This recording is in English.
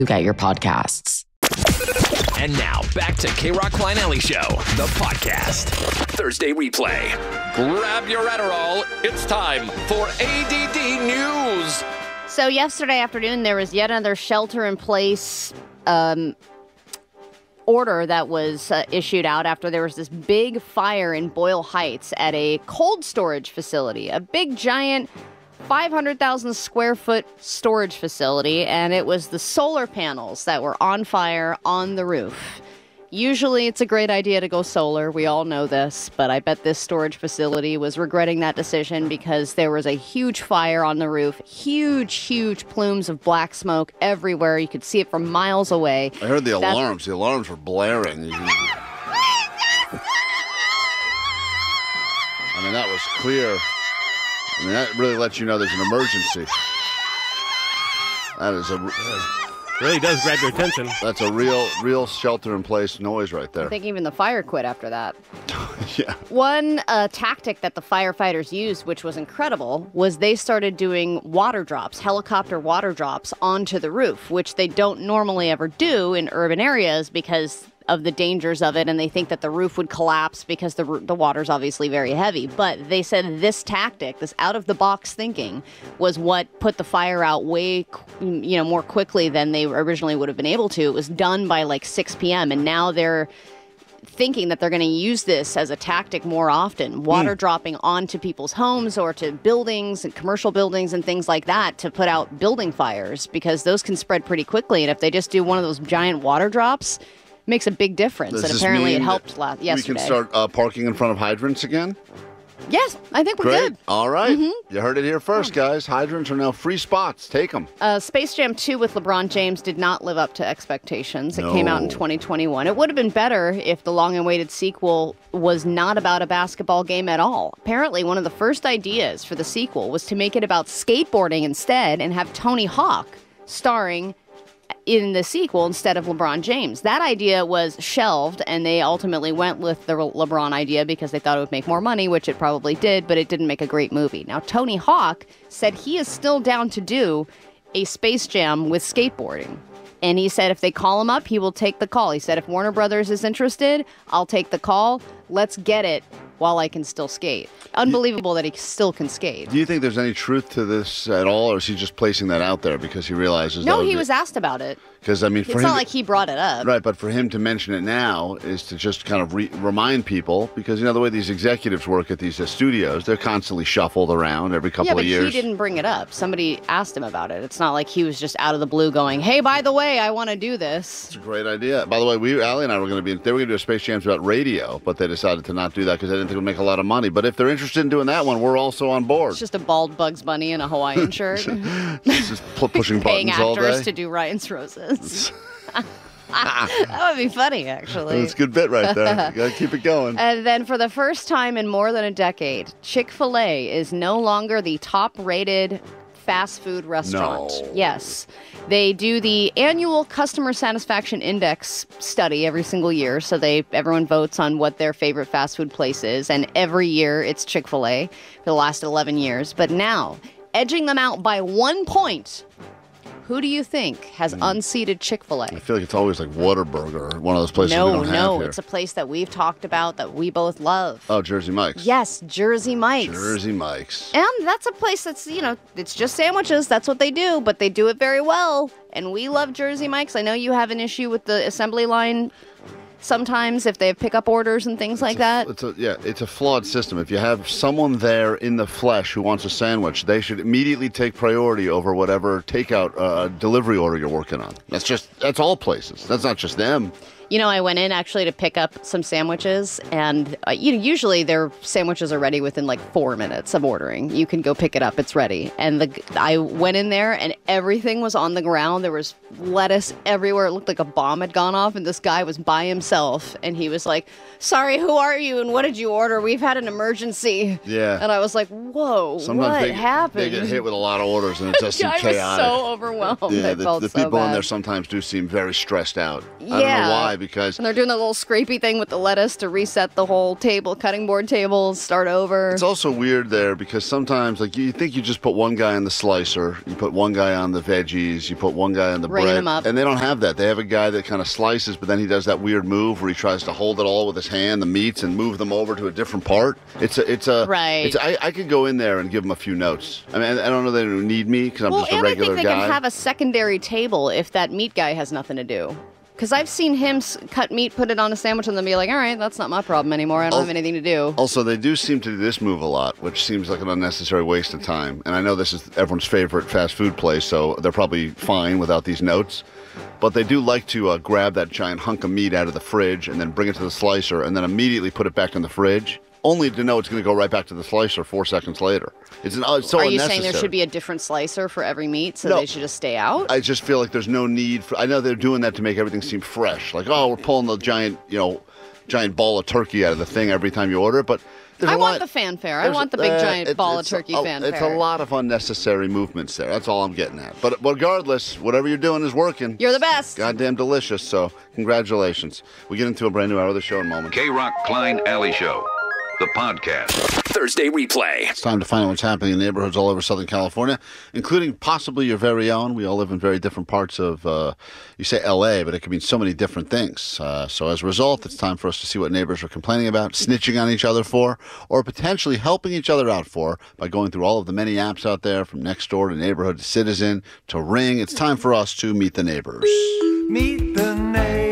get your podcasts. And now, back to K-Rock Klein Alley Show, the podcast. Thursday replay. Grab your Adderall. It's time for ADD News. So yesterday afternoon, there was yet another shelter-in-place order that was issued out after there was this big fire in Boyle Heights at a cold storage facility, a big, giant 500,000 square foot storage facility, and it was the solar panels that were on fire on the roof. Usually it's a great idea to go solar. We all know this, but I bet this storage facility was regretting that decision because there was a huge fire on the roof, huge plumes of black smoke everywhere. You could see it from miles away. I heard the alarms. The alarms were blaring. I mean, that was clear. I mean, that really lets you know there's an emergency. That is really does grab your attention. That's a real shelter-in-place noise right there. I think even the fire quit after that. Yeah. One tactic that the firefighters used, which was incredible, was they started doing water drops, helicopter water drops onto the roof, which they don't normally ever do in urban areas because of the dangers of it, and they think that the roof would collapse because the water's obviously very heavy. But they said this tactic, this out-of-the-box thinking, was what put the fire out way, more quickly than they originally would have been able to. It was done by like 6 p.m., and now they're thinking that they're going to use this as a tactic more often, water dropping onto people's homes or to buildings and commercial buildings and things like that to put out building fires, because those can spread pretty quickly. And if they just do one of those giant water drops, makes a big difference. Does and this apparently mean it helped yesterday. We can start parking in front of hydrants again? Yes, I think we Great. could. All right. You heard it here first, guys. Hydrants are now free spots. Take them. Space Jam 2 with LeBron James did not live up to expectations. It No. came out in 2021. It would have been better if the long-awaited sequel was not about a basketball game at all. Apparently, one of the first ideas for the sequel was to make it about skateboarding instead and have Tony Hawk starring in the sequel instead of LeBron James. That idea was shelved, and they ultimately went with the LeBron idea because they thought it would make more money, which it probably did, but it didn't make a great movie. Now, Tony Hawk said he is still down to do a Space Jam with skateboarding. And he said if they call him up, he will take the call. He said if Warner Brothers is interested, I'll take the call. Let's get it while I can still skate. Unbelievable that he still can skate. Do you think there's any truth to this at all, or is he just placing that out there because he realizes No, he was asked about it. Because, I mean, for It's him... not like he brought it up. Right, but for him to mention it now is to just kind of remind people, because, the way these executives work at these studios, they're constantly shuffled around every couple of years. Yeah, but he didn't bring it up. Somebody asked him about it. It's not like he was just out of the blue going, hey, by the way, I want to do this. It's a great idea. By the way, Allie and I were going to they were going to do a Space Jams about radio, but they decided to not do that because they didn't think it would make a lot of money. But if they're interested in doing that one, we're also on board. It's just a bald Bugs Bunny in a Hawaiian shirt. It's just pushing Paying buttons all actors day. to do Ryan's Roses. That would be funny, actually. That's a good bit right there. You got to keep it going. And then for the first time in more than a decade, Chick-fil-A is no longer the top-rated fast food restaurant. No. Yes. They do the annual customer satisfaction index study every single year. So everyone votes on what their favorite fast food place is. And every year it's Chick-fil-A for the last 11 years. But now, edging them out by 1 point, who do you think has unseated Chick-fil-A? I feel like it's always like Whataburger, one of those places we don't have here. It's a place that we've talked about that we both love. Oh, Jersey Mike's. Yes, Jersey Mike's. Jersey Mike's. And that's a place that's, it's just sandwiches. That's what they do, but they do it very well. And we love Jersey Mike's. I know you have an issue with the assembly line sometimes if they have pickup orders and things like that. It's a flawed system. If you have someone there in the flesh who wants a sandwich, they should immediately take priority over whatever takeout delivery order you're working on. That's all places. That's not just them. I went in actually to pick up some sandwiches, and usually their sandwiches are ready within like 4 minutes of ordering. You can go pick it up; it's ready. And I went in there, and everything was on the ground. There was lettuce everywhere. It looked like a bomb had gone off, and this guy was by himself, and he was like, "Sorry, who are you? And what did you order? We've had an emergency." Yeah. And I was like, "Whoa, Sometimes what happened?" They get hit with a lot of orders, and it just The seems guy chaotic. was so overwhelmed. Yeah, I felt the so people in bad. there sometimes do seem very stressed out. I don't Yeah. know why, because And they're doing the little scrapey thing with the lettuce to reset the whole table, cutting board table, start over. it's also weird there because sometimes, like, you think you just put one guy on the slicer, you put one guy on the veggies, you put one guy on the Ring bread, 'em up. and they don't have that. They have a guy that kind of slices, but then he does that weird move where he tries to hold it all with his hand, the meats, and move them over to a different part. Right. I could go in there and give them a few notes. I mean, I don't know they don't need me because I'm just a and regular I think they guy. can have a secondary table if that meat guy has nothing to do. Because I've seen him cut meat, put it on a sandwich, and then be like, all right, that's not my problem anymore. I don't have anything to do. Also, they do seem to do this move a lot, which seems like an unnecessary waste of time. And I know this is everyone's favorite fast food place, so they're probably fine without these notes. But they do like to grab that giant hunk of meat out of the fridge and then bring it to the slicer and then immediately put it back in the fridge, only to know it's going to go right back to the slicer 4 seconds later. It's so Are you unnecessary. saying there should be a different slicer for every meat, so No. they should just stay out? I just feel like there's no need for. I know they're doing that to make everything seem fresh. Like, oh, we're pulling the giant ball of turkey out of the thing every time you order it. But there's I a want lot- the fanfare. I there's- want the big giant ball of it's turkey fanfare. It's a lot of unnecessary movements there. That's all I'm getting at. But regardless, whatever you're doing is working. You're the best. Goddamn delicious. So congratulations. We get into a brand new hour of the show in a moment. K-Rock Klein Alley Show, the podcast. Thursday replay. It's time to find out what's happening in neighborhoods all over Southern California, including possibly your very own. We all live in very different parts of, you say L.A., but it could mean so many different things. So as a result, it's time for us to see what neighbors are complaining about, snitching on each other for, or potentially helping each other out for by going through all of the many apps out there, from Nextdoor to Neighborhood to Citizen to Ring. It's time for us to meet the neighbors. Meet the neighbors.